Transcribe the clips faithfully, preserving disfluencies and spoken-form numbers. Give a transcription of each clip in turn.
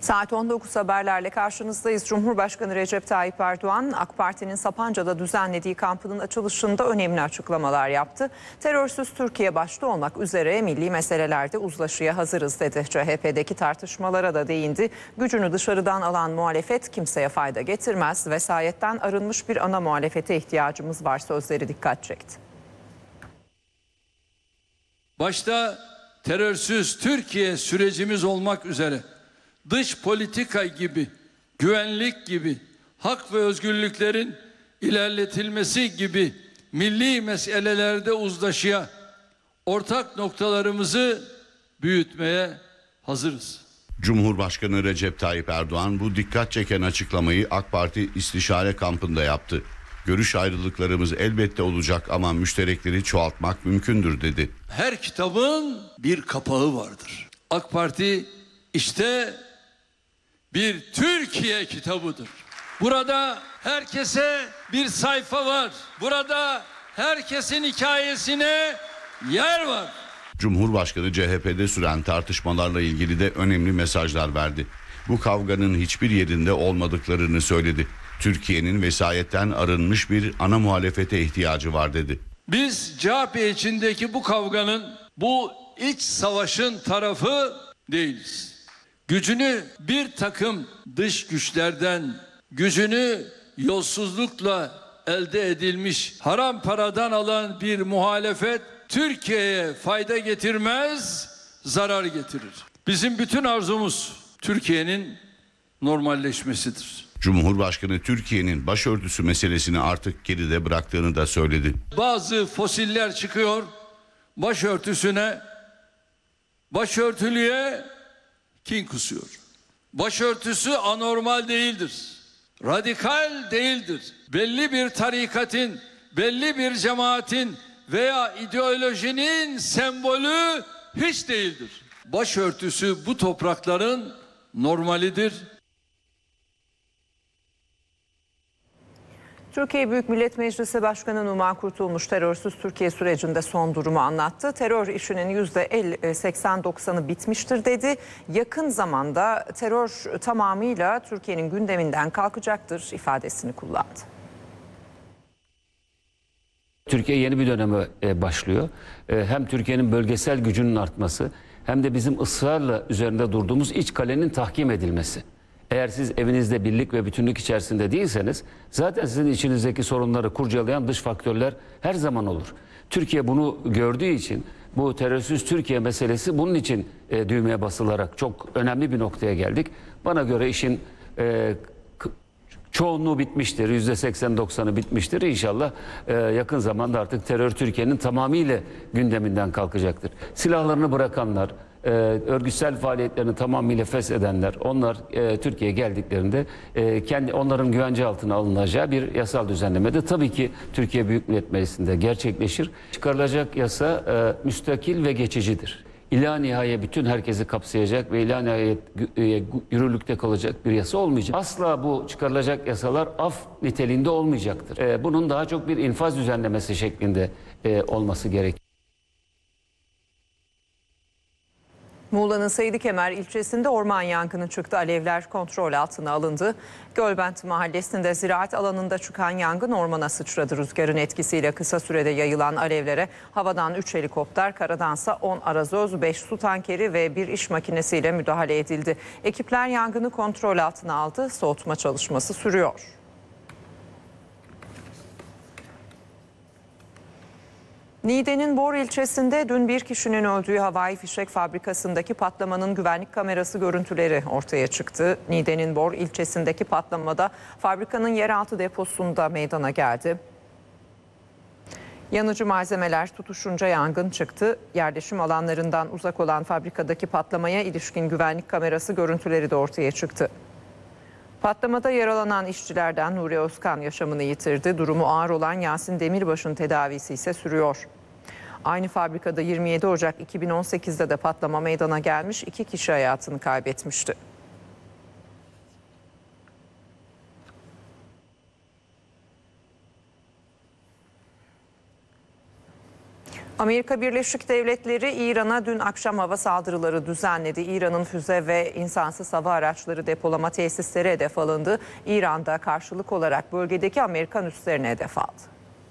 Saat on dokuz haberlerle karşınızdayız. Cumhurbaşkanı Recep Tayyip Erdoğan, AK Parti'nin Sapanca'da düzenlediği kampının açılışında önemli açıklamalar yaptı. Terörsüz Türkiye başta olmak üzere milli meselelerde uzlaşıya hazırız dedi. C H P'deki tartışmalara da değindi. Gücünü dışarıdan alan muhalefet kimseye fayda getirmez. Vesayetten arınmış bir ana muhalefete ihtiyacımız var sözleri dikkat çekti. Başta terörsüz Türkiye sürecimiz olmak üzere dış politika gibi, güvenlik gibi, hak ve özgürlüklerin ilerletilmesi gibi milli meselelerde uzlaşıya, ortak noktalarımızı büyütmeye hazırız. Cumhurbaşkanı Recep Tayyip Erdoğan bu dikkat çeken açıklamayı AK Parti istişare kampında yaptı. Görüş ayrılıklarımız elbette olacak ama müşterekleri çoğaltmak mümkündür dedi. Her kitabın bir kapağı vardır. AK Parti işte bir Türkiye kitabıdır. Burada herkese bir sayfa var. Burada herkesin hikayesine yer var. Cumhurbaşkanı C H P'de süren tartışmalarla ilgili de önemli mesajlar verdi. Bu kavganın hiçbir yerinde olmadıklarını söyledi. Türkiye'nin vesayetten arınmış bir ana muhalefete ihtiyacı var dedi. Biz C H P içindeki bu kavganın, bu iç savaşın tarafı değiliz. Gücünü bir takım dış güçlerden, gücünü yolsuzlukla elde edilmiş haram paradan alan bir muhalefet Türkiye'ye fayda getirmez, zarar getirir. Bizim bütün arzumuz Türkiye'nin normalleşmesidir. Cumhurbaşkanı Türkiye'nin başörtüsü meselesini artık geride bıraktığını da söyledi. Bazı fosiller çıkıyor, başörtüsüne, başörtülüye kin kusuyor. Başörtüsü anormal değildir, radikal değildir. Belli bir tarikatın, belli bir cemaatin veya ideolojinin sembolü hiç değildir. Başörtüsü bu toprakların normalidir. Türkiye Büyük Millet Meclisi Başkanı Numan Kurtulmuş terörsüz Türkiye sürecinde son durumu anlattı. Terör işinin yüzde seksen doksanı bitmiştir dedi. Yakın zamanda terör tamamıyla Türkiye'nin gündeminden kalkacaktır ifadesini kullandı. Türkiye yeni bir döneme başlıyor. Hem Türkiye'nin bölgesel gücünün artması hem de bizim ısrarla üzerinde durduğumuz iç kalenin tahkim edilmesi. Eğer siz evinizde birlik ve bütünlük içerisinde değilseniz zaten sizin içinizdeki sorunları kurcalayan dış faktörler her zaman olur. Türkiye bunu gördüğü için bu terörsüz Türkiye meselesi bunun için e, düğmeye basılarak çok önemli bir noktaya geldik. Bana göre işin e, çoğunluğu bitmiştir. yüzde seksen doksanı bitmiştir. İnşallah e, yakın zamanda artık terör Türkiye'nin tamamıyla gündeminden kalkacaktır. Silahlarını bırakanlar, e, örgütsel faaliyetlerini tamamıyla feshedenler, onlar e, Türkiye'ye geldiklerinde e, kendi onların güvence altına alınacağı bir yasal düzenleme de tabii ki Türkiye Büyük Millet Meclisi'nde gerçekleşir. Çıkarılacak yasa e, müstakil ve geçicidir. İlâ nihayet bütün herkesi kapsayacak ve ilâ nihayet yürürlükte kalacak bir yasa olmayacak. Asla bu çıkarılacak yasalar af niteliğinde olmayacaktır. Ee, bunun daha çok bir infaz düzenlemesi şeklinde e, olması gerekir. Muğla'nın Seydikemer ilçesinde orman yangını çıktı. Alevler kontrol altına alındı. Gölbent mahallesinde ziraat alanında çıkan yangın ormana sıçradı. Rüzgarın etkisiyle kısa sürede yayılan alevlere havadan üç helikopter, karadansa on arazöz, beş su tankeri ve bir iş makinesiyle müdahale edildi. Ekipler yangını kontrol altına aldı. Soğutma çalışması sürüyor. Niğde'nin Bor ilçesinde dün bir kişinin öldüğü havai fişek fabrikasındaki patlamanın güvenlik kamerası görüntüleri ortaya çıktı. Niğde'nin Bor ilçesindeki patlamada fabrikanın yeraltı deposunda meydana geldi. Yanıcı malzemeler tutuşunca yangın çıktı. Yerleşim alanlarından uzak olan fabrikadaki patlamaya ilişkin güvenlik kamerası görüntüleri de ortaya çıktı. Patlamada yaralanan işçilerden Nuri Özkan yaşamını yitirdi. Durumu ağır olan Yasin Demirbaş'ın tedavisi ise sürüyor. Aynı fabrikada yirmi yedi Ocak iki bin on sekiz'de de patlama meydana gelmiş, iki kişi hayatını kaybetmişti. Amerika Birleşik Devletleri İran'a dün akşam hava saldırıları düzenledi. İran'ın füze ve insansız hava araçları depolama tesisleri hedef alındı. İran'da karşılık olarak bölgedeki Amerikan üslerine hedef aldı.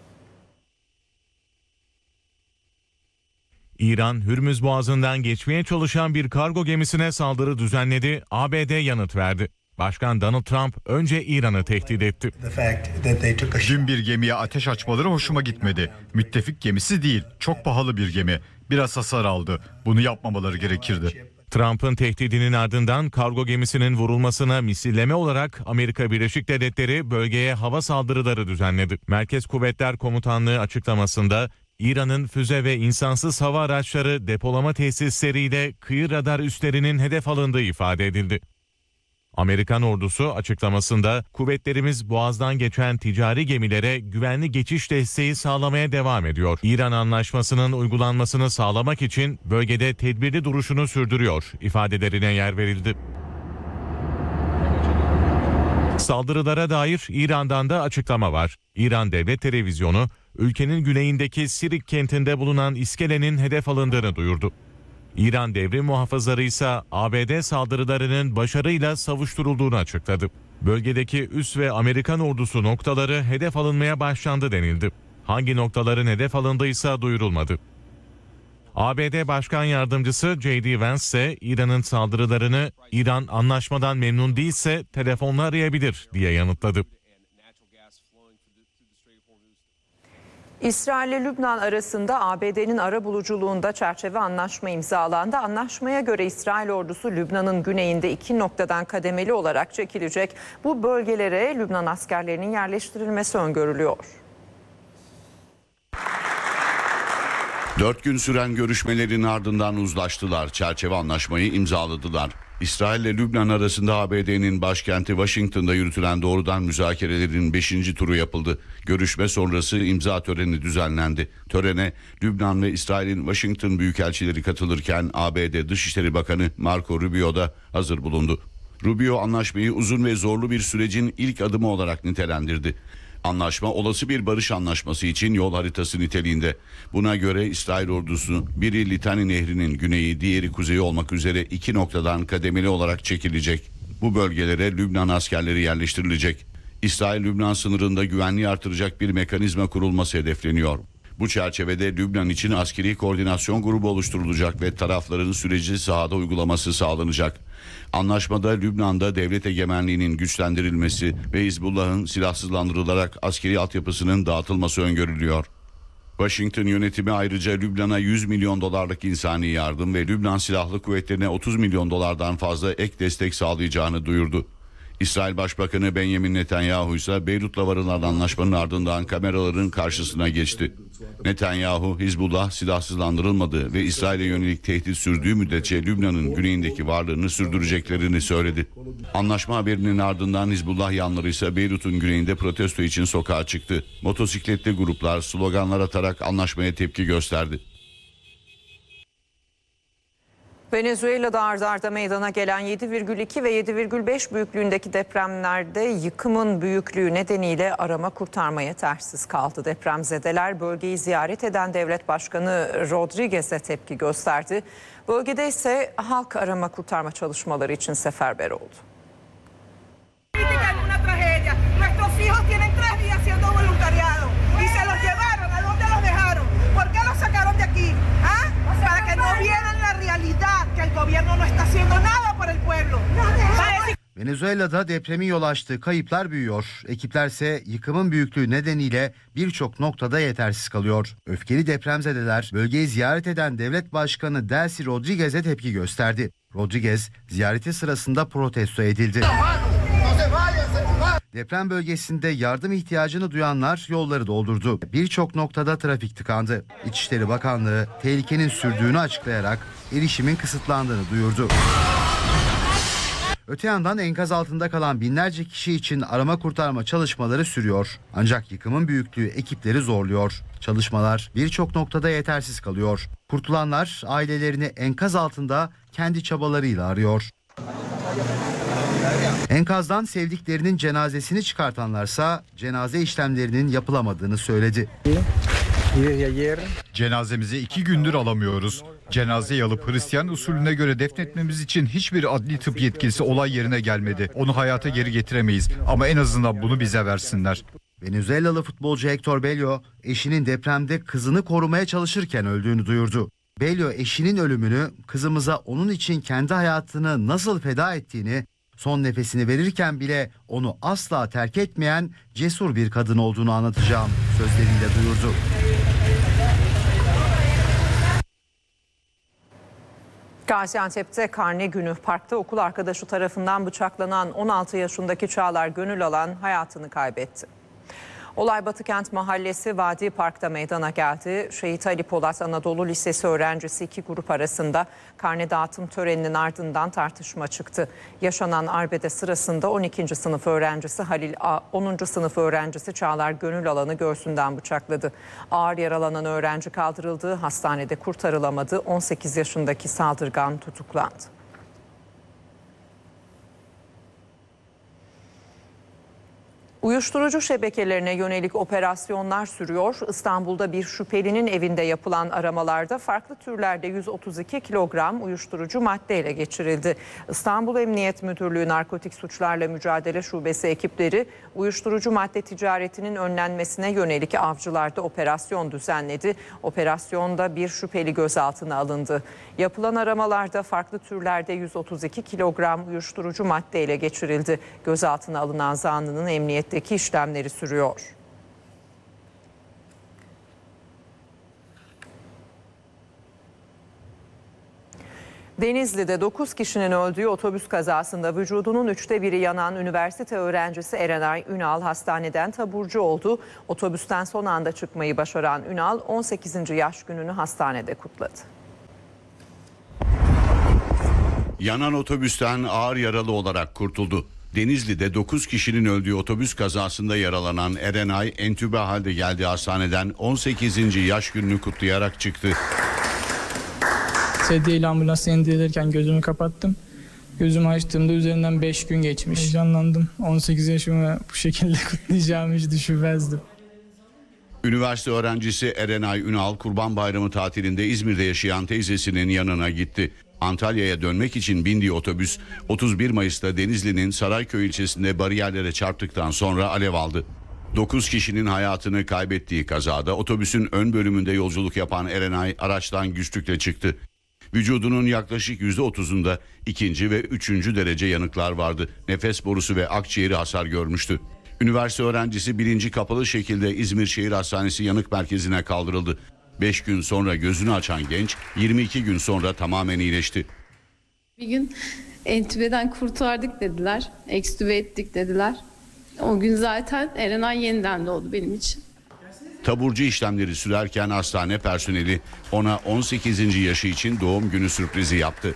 İran, Hürmüz Boğazı'ndan geçmeye çalışan bir kargo gemisine saldırı düzenledi, A B D yanıt verdi. Başkan Donald Trump önce İran'ı tehdit etti. Dün bir gemiye ateş açmaları hoşuma gitmedi. Müttefik gemisi değil, çok pahalı bir gemi. Biraz hasar aldı. Bunu yapmamaları gerekirdi. Trump'ın tehdidinin ardından kargo gemisinin vurulmasına misilleme olarak Amerika Birleşik Devletleri bölgeye hava saldırıları düzenledi. Merkez Kuvvetler Komutanlığı açıklamasında İran'ın füze ve insansız hava araçları depolama tesisleriyle kıyı radar üslerinin hedef alındığı ifade edildi. Amerikan ordusu açıklamasında kuvvetlerimiz Boğaz'dan geçen ticari gemilere güvenli geçiş desteği sağlamaya devam ediyor. İran anlaşmasının uygulanmasını sağlamak için bölgede tedbirli duruşunu sürdürüyor ifadelerine yer verildi. Saldırılara dair İran'dan da açıklama var. İran Devlet Televizyonu ülkenin güneyindeki Sirik kentinde bulunan iskelenin hedef alındığını duyurdu. İran devrim muhafızları ise A B D saldırılarının başarıyla savuşturulduğunu açıkladı. Bölgedeki üs ve Amerikan ordusu noktaları hedef alınmaya başlandı denildi. Hangi noktaların hedef alındıysa duyurulmadı. A B D Başkan Yardımcısı J D Vance ise İran'ın saldırılarını İran anlaşmadan memnun değilse telefonla arayabilir diye yanıtladı. İsrail ile Lübnan arasında A B D'nin arabuluculuğunda çerçeve anlaşma imzalandı. Anlaşmaya göre İsrail ordusu Lübnan'ın güneyinde iki noktadan kademeli olarak çekilecek. Bu bölgelere Lübnan askerlerinin yerleştirilmesi öngörülüyor. Dört gün süren görüşmelerin ardından uzlaştılar. Çerçeve anlaşmayı imzaladılar. İsrail ile Lübnan arasında A B D'nin başkenti Washington'da yürütülen doğrudan müzakerelerin beşinci turu yapıldı. Görüşme sonrası imza töreni düzenlendi. Törene Lübnan ve İsrail'in Washington büyükelçileri katılırken A B D Dışişleri Bakanı Marco Rubio da hazır bulundu. Rubio anlaşmayı uzun ve zorlu bir sürecin ilk adımı olarak nitelendirdi. Anlaşma olası bir barış anlaşması için yol haritası niteliğinde. Buna göre İsrail ordusu biri Litani Nehri'nin güneyi, diğeri kuzeyi olmak üzere iki noktadan kademeli olarak çekilecek. Bu bölgelere Lübnan askerleri yerleştirilecek. İsrail-Lübnan sınırında güvenliği artıracak bir mekanizma kurulması hedefleniyor. Bu çerçevede Lübnan için askeri koordinasyon grubu oluşturulacak ve tarafların süreci sahada uygulaması sağlanacak. Anlaşmada Lübnan'da devlet egemenliğinin güçlendirilmesi ve Hizbullah'ın silahsızlandırılarak askeri altyapısının dağıtılması öngörülüyor. Washington yönetimi ayrıca Lübnan'a yüz milyon dolarlık insani yardım ve Lübnan Silahlı Kuvvetleri'ne otuz milyon dolardan fazla ek destek sağlayacağını duyurdu. İsrail Başbakanı Benjamin Netanyahu ise Beyrut'la varılan anlaşmanın ardından kameraların karşısına geçti. Netanyahu, Hizbullah silahsızlandırılmadığı ve İsrail'e yönelik tehdit sürdüğü müddetçe Lübnan'ın güneyindeki varlığını sürdüreceklerini söyledi. Anlaşma haberinin ardından Hizbullah yanları ise Beyrut'un güneyinde protesto için sokağa çıktı. Motosikletli gruplar sloganlar atarak anlaşmaya tepki gösterdi. Venezuela'da ard arda meydana gelen yedi virgül iki ve yedi virgül beş büyüklüğündeki depremlerde yıkımın büyüklüğü nedeniyle arama kurtarma yetersiz kaldı. Depremzedeler bölgeyi ziyaret eden devlet başkanı Rodriguez'e tepki gösterdi. Bölgede ise halk arama kurtarma çalışmaları için seferber oldu. Venezuela'da depremin yol açtığı kayıplar büyüyor. Ekiplerse yıkımın büyüklüğü nedeniyle birçok noktada yetersiz kalıyor. Öfkeli depremzedeler bölgeyi ziyaret eden devlet başkanı Delcy Rodriguez'e tepki gösterdi. Rodriguez ziyareti sırasında protesto edildi. Deprem bölgesinde yardım ihtiyacını duyanlar yolları doldurdu. Birçok noktada trafik tıkandı. İçişleri Bakanlığı tehlikenin sürdüğünü açıklayarak erişimin kısıtlandığını duyurdu. Öte yandan enkaz altında kalan binlerce kişi için arama kurtarma çalışmaları sürüyor. Ancak yıkımın büyüklüğü ekipleri zorluyor. Çalışmalar birçok noktada yetersiz kalıyor. Kurtulanlar ailelerini enkaz altında kendi çabalarıyla arıyor. Enkazdan sevdiklerinin cenazesini çıkartanlarsa cenaze işlemlerinin yapılamadığını söyledi. Cenazemizi iki gündür alamıyoruz. Cenazeyi alıp Hristiyan usulüne göre defnetmemiz için hiçbir adli tıp yetkilisi olay yerine gelmedi. Onu hayata geri getiremeyiz ama en azından bunu bize versinler. Venezuelalı futbolcu Hector Bello, eşinin depremde kızını korumaya çalışırken öldüğünü duyurdu. Bello eşinin ölümünü, kızımıza onun için kendi hayatını nasıl feda ettiğini, son nefesini verirken bile onu asla terk etmeyen cesur bir kadın olduğunu anlatacağım sözleriyle duyurdu. Gaziantep'te karne günü parkta okul arkadaşı tarafından bıçaklanan on altı yaşındaki Çağlar Gönülalan hayatını kaybetti. Olay Batıkent Mahallesi Vadi Park'ta meydana geldi. Şehit Ali Polat Anadolu Lisesi öğrencisi iki grup arasında karne dağıtım töreninin ardından tartışma çıktı. Yaşanan arbede sırasında on ikinci sınıf öğrencisi Halil A, onuncu sınıf öğrencisi Çağlar Gönülalan'ı göğsünden bıçakladı. Ağır yaralanan öğrenci kaldırıldığı hastanede kurtarılamadı. on sekiz yaşındaki saldırgan tutuklandı. Uyuşturucu şebekelerine yönelik operasyonlar sürüyor. İstanbul'da bir şüphelinin evinde yapılan aramalarda farklı türlerde yüz otuz iki kilogram uyuşturucu madde ele geçirildi. İstanbul Emniyet Müdürlüğü Narkotik Suçlarla Mücadele Şubesi ekipleri uyuşturucu madde ticaretinin önlenmesine yönelik avcılarda operasyon düzenledi. Operasyonda bir şüpheli gözaltına alındı. Yapılan aramalarda farklı türlerde yüz otuz iki kilogram uyuşturucu madde ele geçirildi. Gözaltına alınan zanlının emniyet Deki işlemleri sürüyor. Denizli'de dokuz kişinin öldüğü otobüs kazasında vücudunun üçte biri yanan üniversite öğrencisi Erenay Ünal hastaneden taburcu oldu. Otobüsten son anda çıkmayı başaran Ünal on sekizinci yaş gününü hastanede kutladı. Yanan otobüsten ağır yaralı olarak kurtuldu. Denizli'de dokuz kişinin öldüğü otobüs kazasında yaralanan Erenay entübe halde geldiği hastaneden on sekizinci yaş gününü kutlayarak çıktı. Sedye ile ambulansa indirilirken gözümü kapattım. Gözümü açtığımda üzerinden beş gün geçmiş. Heyecanlandım. on sekiz yaşımı bu şekilde kutlayacağımı hiç düşünmezdim. Üniversite öğrencisi Erenay Ünal Kurban Bayramı tatilinde İzmir'de yaşayan teyzesinin yanına gitti. Antalya'ya dönmek için bindiği otobüs otuz bir Mayıs'ta Denizli'nin Sarayköy ilçesinde bariyerlere çarptıktan sonra alev aldı. dokuz kişinin hayatını kaybettiği kazada otobüsün ön bölümünde yolculuk yapan Erenay araçtan güçlükle çıktı. Vücudunun yaklaşık yüzde otuzunda ikinci ve üçüncü derece yanıklar vardı. Nefes borusu ve akciğeri hasar görmüştü. Üniversite öğrencisi bilinci kapalı şekilde İzmir Şehir Hastanesi Yanık Merkezi'ne kaldırıldı. beş gün sonra gözünü açan genç yirmi iki gün sonra tamamen iyileşti. Bir gün entübeden kurtardık dediler, ekstübe ettik dediler. O gün zaten Erenay yeniden doğdu benim için. Taburcu işlemleri sürerken hastane personeli ona on sekizinci yaşı için doğum günü sürprizi yaptı.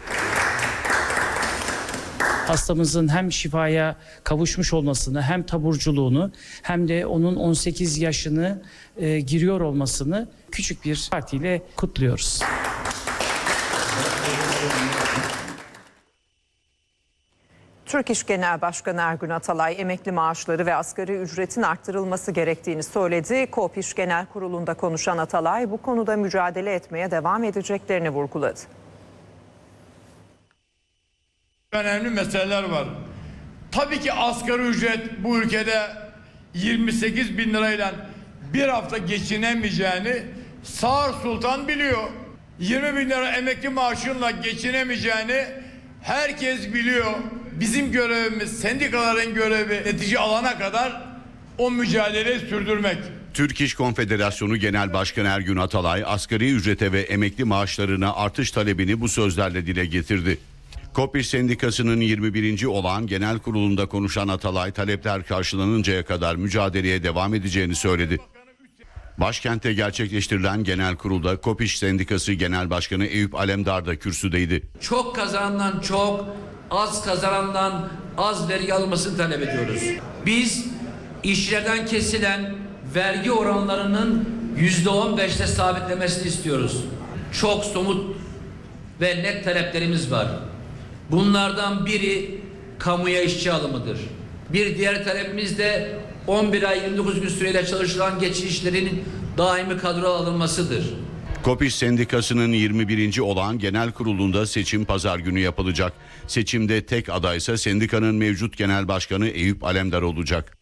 Hastamızın hem şifaya kavuşmuş olmasını hem taburculuğunu hem de onun on sekiz yaşını e, giriyor olmasını küçük bir partiyle kutluyoruz. Türk İş Genel Başkanı Ergün Atalay emekli maaşları ve asgari ücretin arttırılması gerektiğini söyledi. KOP İş Genel Kurulu'nda konuşan Atalay bu konuda mücadele etmeye devam edeceklerini vurguladı. Önemli meseleler var. Tabii ki asgari ücret bu ülkede yirmi sekiz bin lirayla bir hafta geçinemeyeceğini Sağır Sultan biliyor. yirmi bin lira emekli maaşıyla geçinemeyeceğini herkes biliyor. Bizim görevimiz, sendikaların görevi netice alana kadar o mücadeleyi sürdürmek. Türk İş Konfederasyonu Genel Başkanı Ergün Atalay asgari ücrete ve emekli maaşlarına artış talebini bu sözlerle dile getirdi. KOP İş Sendikası'nın yirmi birinci olağan genel kurulunda konuşan Atalay talepler karşılanıncaya kadar mücadeleye devam edeceğini söyledi. Başkentte gerçekleştirilen genel kurulda KOP İş Sendikası Genel Başkanı Eyüp Alemdar da kürsüdeydi. Çok kazanandan çok, az kazanandan az vergi alınmasını talep ediyoruz. Biz işçilerden kesilen vergi oranlarının yüzde on beşte sabitlemesini istiyoruz. Çok somut ve net taleplerimiz var. Bunlardan biri kamuya işçi alımıdır. Bir diğer talebimiz de on bir ay yirmi dokuz gün süreyle çalışılan geçici işlerin daimi kadro alınmasıdır. KOPİŞ Sendikası'nın yirmi birinci olağan genel kurulunda seçim pazar günü yapılacak. Seçimde tek adaysa sendikanın mevcut genel başkanı Eyüp Alemdar olacak.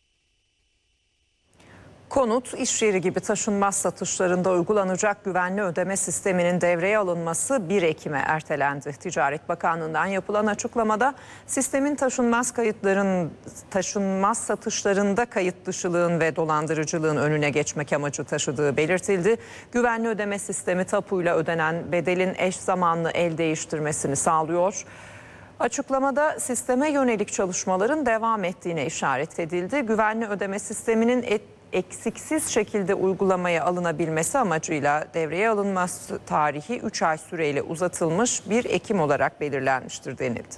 Konut, iş yeri gibi taşınmaz satışlarında uygulanacak güvenli ödeme sisteminin devreye alınması bir Ekim'e ertelendi. Ticaret Bakanlığı'ndan yapılan açıklamada sistemin taşınmaz kayıtların taşınmaz satışlarında kayıt dışılığın ve dolandırıcılığın önüne geçmek amacı taşıdığı belirtildi. Güvenli ödeme sistemi tapuyla ödenen bedelin eş zamanlı el değiştirmesini sağlıyor. Açıklamada sisteme yönelik çalışmaların devam ettiğine işaret edildi. Güvenli ödeme sisteminin et eksiksiz şekilde uygulamaya alınabilmesi amacıyla devreye alınması tarihi üç ay süreyle uzatılmış, bir Ekim olarak belirlenmiştir denildi.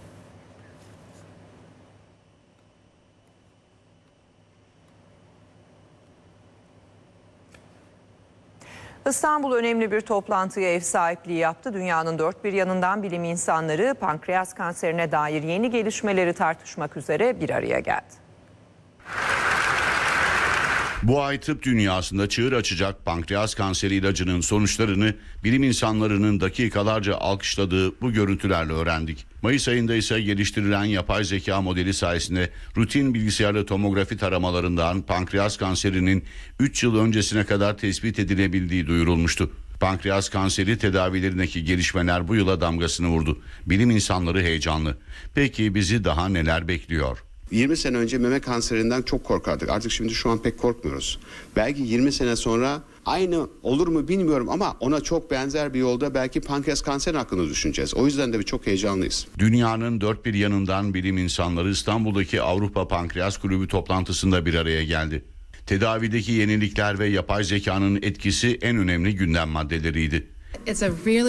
İstanbul önemli bir toplantıya ev sahipliği yaptı. Dünyanın dört bir yanından bilim insanları pankreas kanserine dair yeni gelişmeleri tartışmak üzere bir araya geldi. Bu ay tıp dünyasında çığır açacak pankreas kanseri ilacının sonuçlarını bilim insanlarının dakikalarca alkışladığı bu görüntülerle öğrendik. Mayıs ayında ise geliştirilen yapay zeka modeli sayesinde rutin bilgisayarlı tomografi taramalarından pankreas kanserinin üç yıl öncesine kadar tespit edilebildiği duyurulmuştu. Pankreas kanseri tedavilerindeki gelişmeler bu yıla damgasını vurdu. Bilim insanları heyecanlı. Peki bizi daha neler bekliyor? yirmi sene önce meme kanserinden çok korkardık. Artık şimdi şu an pek korkmuyoruz. Belki yirmi sene sonra aynı olur mu bilmiyorum ama ona çok benzer bir yolda belki pankreas kanseri hakkında düşüneceğiz. O yüzden de bir çok heyecanlıyız. Dünyanın dört bir yanından bilim insanları İstanbul'daki Avrupa Pankreas Kulübü toplantısında bir araya geldi. Tedavideki yenilikler ve yapay zekanın etkisi en önemli gündem maddeleriydi.